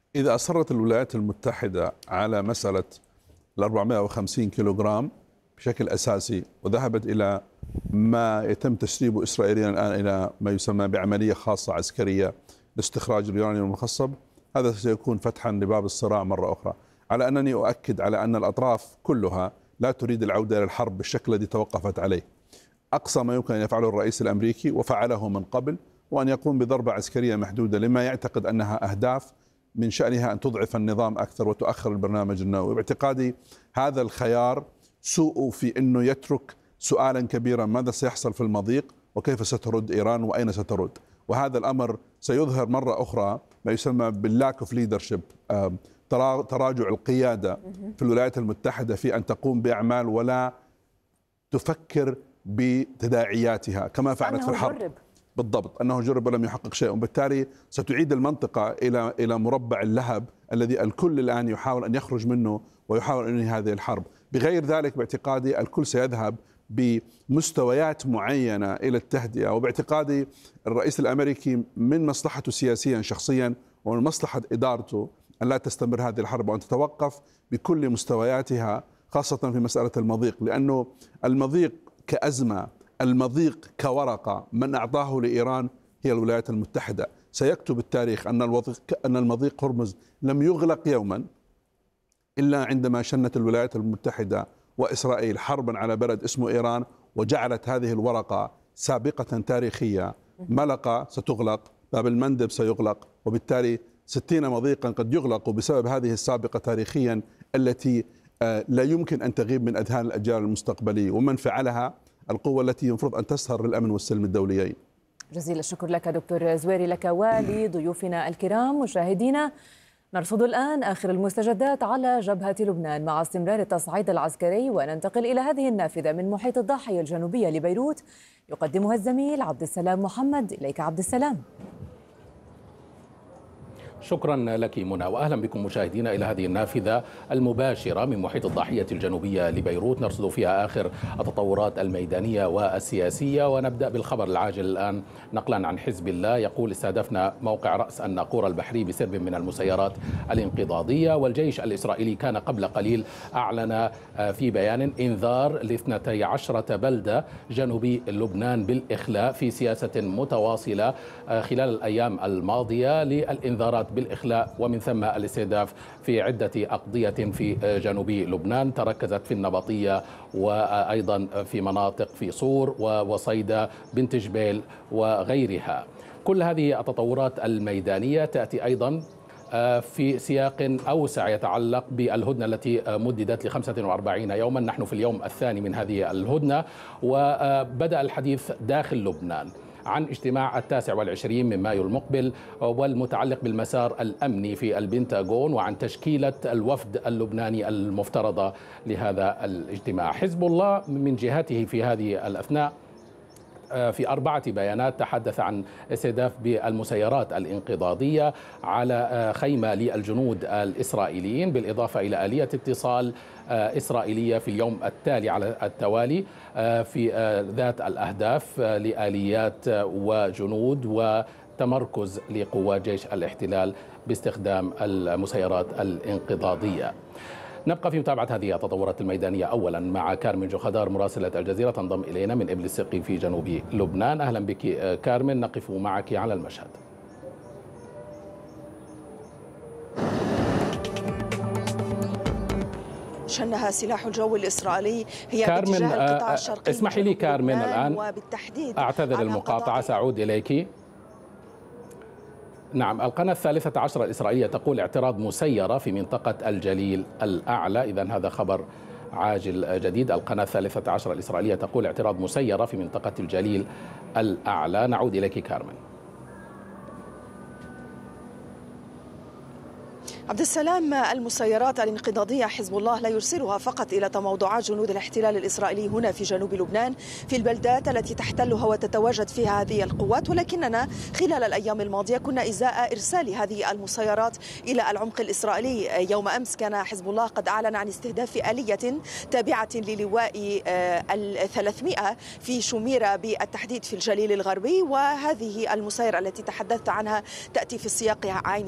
إذا أصرت الولايات المتحدة على مسألة ال 450 كيلوغرام بشكل أساسي، وذهبت إلى ما يتم تسريبه إسرائيليا الآن إلى ما يسمى بعملية خاصة عسكرية لاستخراج اليورانيوم المخصب، هذا سيكون فتحا لباب الصراع مرة أخرى. على أنني أؤكد على أن الأطراف كلها لا تريد العودة إلى الحرب بالشكل الذي توقفت عليه. أقصى ما يمكن أن يفعله الرئيس الأمريكي وفعله من قبل، وأن يقوم بضربة عسكرية محدودة لما يعتقد أنها أهداف من شأنها أن تضعف النظام أكثر وتؤخر البرنامج النووي. باعتقادي هذا الخيار سوء في أنه يترك سؤالا كبيرا: ماذا سيحصل في المضيق وكيف سترد إيران وأين سترد؟ وهذا الأمر سيظهر مرة أخرى ما يسمى باللاك اوف ليدرشيب، تراجع القيادة في الولايات المتحدة في أن تقوم بأعمال ولا تفكر بتداعياتها كما فعلت في الحرب. بالضبط، أنه جرب ولم يحقق شيء، وبالتالي ستعيد المنطقة إلى مربع اللهب الذي الكل الآن يحاول أن يخرج منه ويحاول أن ينهي هذه الحرب. بغير ذلك باعتقادي الكل سيذهب بمستويات معينة إلى التهدئة، وباعتقادي الرئيس الأمريكي من مصلحته سياسيا شخصيا ومن مصلحة إدارته أن لا تستمر هذه الحرب وأن تتوقف بكل مستوياتها، خاصة في مسألة المضيق، لأنه المضيق كأزمة، المضيق كورقة، من أعطاه لإيران هي الولايات المتحدة. سيكتب التاريخ أن المضيق هرمز لم يغلق يوما إلا عندما شنت الولايات المتحدة وإسرائيل حربا على بلد اسمه إيران، وجعلت هذه الورقة سابقة تاريخية. ملقا ستغلق، باب المندب سيغلق، وبالتالي 60 مضيقا قد يغلق بسبب هذه السابقة تاريخيا التي لا يمكن أن تغيب من أذهان الأجيال المستقبلية، ومن فعلها القوة التي ينفرض أن تسهر للأمن والسلم الدوليين. جزيل الشكر لك دكتور زويري، لك ولضيوفنا الكرام. مشاهدينا، نرصد الآن آخر المستجدات على جبهة لبنان مع استمرار التصعيد العسكري، وننتقل إلى هذه النافذة من محيط الضاحية الجنوبية لبيروت يقدمها الزميل عبد السلام محمد. إليك عبد السلام. شكرا لك منى، واهلا بكم مشاهدينا الى هذه النافذه المباشره من محيط الضاحيه الجنوبيه لبيروت، نرصد فيها اخر التطورات الميدانيه والسياسيه. ونبدا بالخبر العاجل الان نقلا عن حزب الله، يقول: استهدفنا موقع راس الناقوره البحري بسرب من المسيرات الانقضاضيه. والجيش الاسرائيلي كان قبل قليل اعلن في بيان انذار ل 12 بلده جنوبي لبنان بالاخلاء في سياسه متواصله خلال الايام الماضيه للانذارات بالإخلاء ومن ثم الاستهداف في عدة أقضية في جنوب لبنان، تركزت في النبطية وأيضا في مناطق في صور وصيدا بنت جبيل وغيرها. كل هذه التطورات الميدانية تأتي أيضا في سياق أوسع يتعلق بالهدنة التي مددت ل 45 يوما. نحن في اليوم الثاني من هذه الهدنة، وبدأ الحديث داخل لبنان عن اجتماع 29 من مايو المقبل والمتعلق بالمسار الأمني في البنتاغون، وعن تشكيلة الوفد اللبناني المفترضة لهذا الاجتماع. حزب الله من جهته في هذه الأثناء في 4 بيانات تحدث عن استهداف بالمسيرات الانقضاضية على خيمة للجنود الإسرائيليين، بالإضافة إلى آلية اتصال إسرائيلية في اليوم التالي على التوالي في ذات الأهداف لآليات وجنود وتمركز لقوات جيش الاحتلال باستخدام المسيرات الانقضاضية. نبقى في متابعة هذه التطورات الميدانية أولا مع كارمن جوخدار مراسلة الجزيرة تنضم إلينا من إبل السقي في جنوب لبنان. أهلا بك كارمن، نقف معك على المشهد. شنها سلاح الجو الإسرائيلي هي كارمن، باتجاه القطاع الشرقي. اسمحي لي كارمن الآن، وبالتحديد أعتذر المقاطعة، سأعود إليك. نعم، القناة 13 الإسرائيلية تقول: اعتراض مسيرة في منطقة الجليل الأعلى. إذن هذا خبر عاجل جديد. القناة 13 الإسرائيلية تقول: اعتراض مسيرة في منطقة الجليل الأعلى. نعود إليك كارمن. عبد السلام، المسيرات الانقضاضية حزب الله لا يرسلها فقط إلى تموضعات جنود الاحتلال الإسرائيلي هنا في جنوب لبنان في البلدات التي تحتلها وتتواجد فيها هذه القوات، ولكننا خلال الأيام الماضية كنا إزاء إرسال هذه المسيرات إلى العمق الإسرائيلي. يوم أمس كان حزب الله قد أعلن عن استهداف آلية تابعة للواء 300 في شميرة بالتحديد في الجليل الغربي، وهذه المسيرة التي تحدثت عنها تأتي في السياق عين